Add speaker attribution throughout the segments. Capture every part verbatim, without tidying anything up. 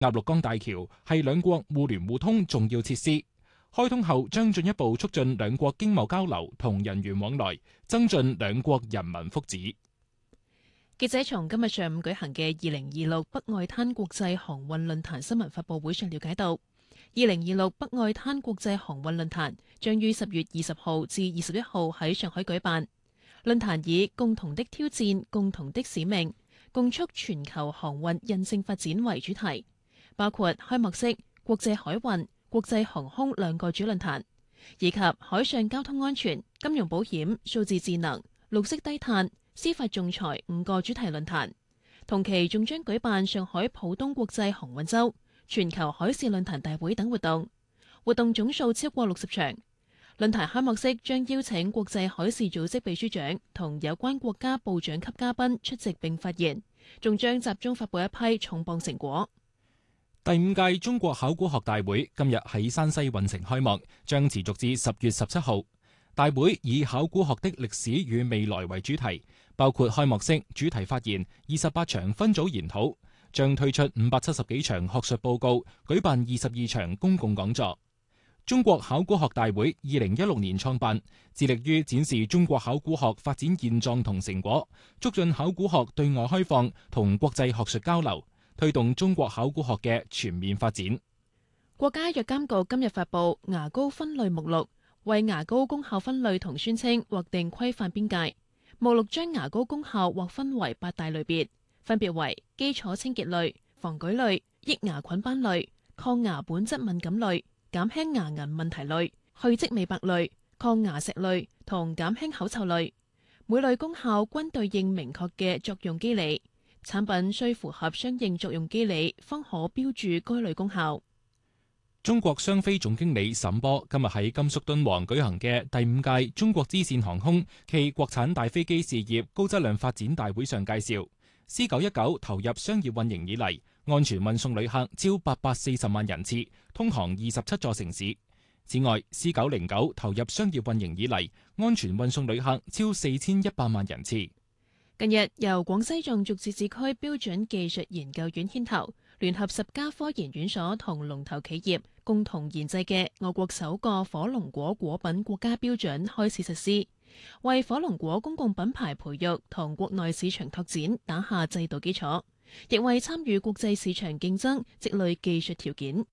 Speaker 1: 鴨綠江大橋係兩國互聯互通重要設施，開通後將進一步促進兩國經貿交流同人員往來，增進兩國人民福祉。
Speaker 2: 記者從今日上午舉行嘅二零二六北外灘國際航運論壇新聞發佈會上了解到，二零二六北外灘國際航運論壇將於十月二十號至二十一號喺上海舉辦。論壇以共同的挑戰、共同的使命，共促全球航運韌性發展為主題，包括開幕式、國際海運、國際航空兩個主論壇，以及海上交通安全、金融保險、數字智能、綠色低碳、司法仲裁五個主題論壇。同期仲將舉辦上海浦東國際航運周、全球海事論壇大會等活動，活動總數超過六十場。論壇開幕式將邀請國際海事組織秘書長同有關國家部長級嘉賓出席並發言，仲將集中發布一批重磅成果。
Speaker 1: 第五屆中國考古學大會今日喺山西運城開幕，將持續至十月十七號。大會以考古學的歷史與未來為主題，包括開幕式、主題發言、二十八場分組研討，將推出五百七十幾場學術報告，舉辦二十二場公共講座。中國考古學大會二零一六年創辦，致力於展示中國考古學發展現狀同成果，促進考古學對外開放同國際學術交流，推動中國考古學嘅全面發展。
Speaker 2: 國家藥監局今日發布牙膏分類目錄，為牙膏功效分類同宣稱劃定規範邊界。目錄將牙膏功效劃分為八大類別，分別為基礎清潔類、防舉類、抑牙菌斑類、抗牙本質敏感類、減輕牙齦問題類、去跡美白類、抗牙石類同減輕口臭類。每類功效均對應明確嘅作用機理，產品需符合相應作用機理，方可標注該類功效。
Speaker 1: 中國商飛總經理沈波今日喺甘肅敦煌舉行嘅第五屆中國支線航空暨國產大飛機事業高質量發展大會上介紹，C 九一九投入商業運營以嚟，安全運送旅客超八百四十萬人次，通航二十七座城市。此外 ，C 九零九投入商業運營以嚟，安全運送旅客超四千一百萬人次。
Speaker 2: 近日，由廣西壯族自治區標準技術研究院牽頭，聯合十家科研院所同龍頭企業共同研製嘅我國首個火龍果果品國家標準開始實施，為火龍果公共品牌培育同國內市場拓展打下制度基礎，亦為參與國際市場競爭積累技術條件。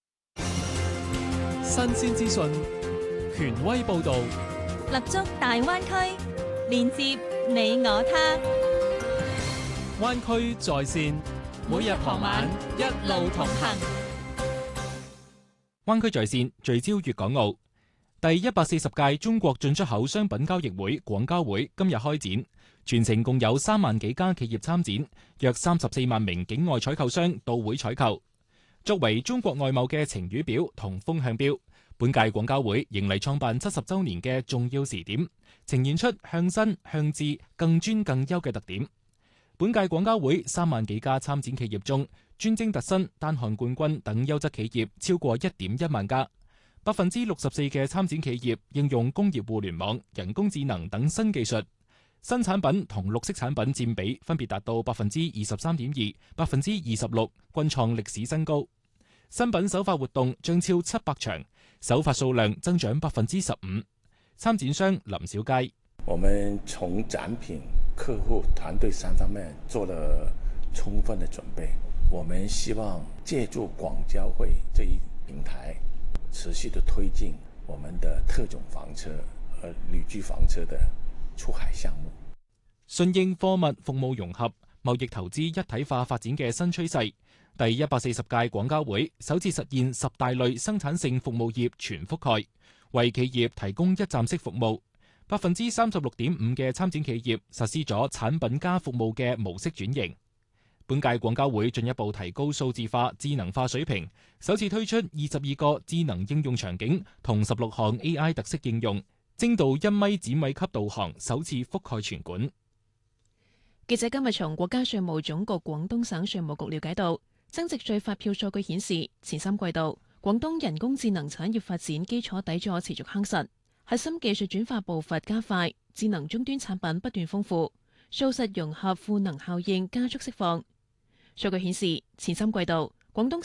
Speaker 3: 新鮮資訊，權威報導，
Speaker 4: 立足大灣區，連接你我他。
Speaker 3: 灣區在線，每日傍晚一路同行。
Speaker 1: 灣區在線聚焦粵港澳。第一百四十屆中國進出口商品交易會廣交會今日開展，全程共有三萬幾家企業參展，約三十四萬名境外採購商到會採購。作為中國外貿嘅晴雨表同風向標，本屆廣交會迎嚟創辦七十週年嘅重要時點，呈現出向新、向智、更專、更優嘅特點。本屆廣交會三萬幾家參展企業中，專精特新、單項冠軍等優質企業超過一點一萬家，百分之六十四嘅參展企業應用工業互聯網、人工智能等新技術，新產品同綠色產品佔比分別達到百分之二十三點二、百分之二十六，均創歷史新高。新品首發活動將超七百場，首發數量增長百分之十五。參展商林小佳：
Speaker 5: 我們從展品、客戶、團隊三方面做了充分的準備。我們希望借助廣交會這一平台，持續的推進我們的特種房車和旅居房車的出海項目。
Speaker 1: 順應貨物服務融合、貿易投資一體化發展嘅新趨勢，第一百四十屆廣交會首次實現十大類生產性服務業全覆蓋，為企業提供一站式服務。百分之三十六點五嘅參展企業實施咗產品加服務嘅模式轉型。本屆廣交會進一步提高數字化、智能化水平，首次推出二十二個智能應用場景同十六項 A I 特色應用，精度一米指米級導航首次覆蓋全館。
Speaker 2: 記者今日從國家稅務總局廣東省稅務局了解到，增值稅發票數據顯示，前三季度廣東人工智能產業發展基礎底座持續夯實，核心技術轉化步伐加快，智能終端產品不斷豐富，數實融合賦能效應加速釋放。數據顯示，前三季度廣東